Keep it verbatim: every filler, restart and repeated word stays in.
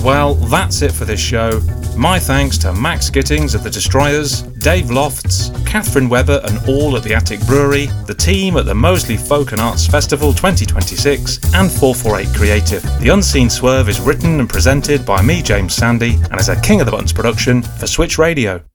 Well, that's it for this show. My thanks to Max Gittings of the Destroyers, Dave Lofts, Catherine Webber and all at the Attic Brewery, the team at the Moseley Folk and Arts Festival twenty twenty-six, and four forty-eight Creative. The Unseen Swerve is written and presented by me, James Sandy, and is a King of the Buttons production for Switch Radio.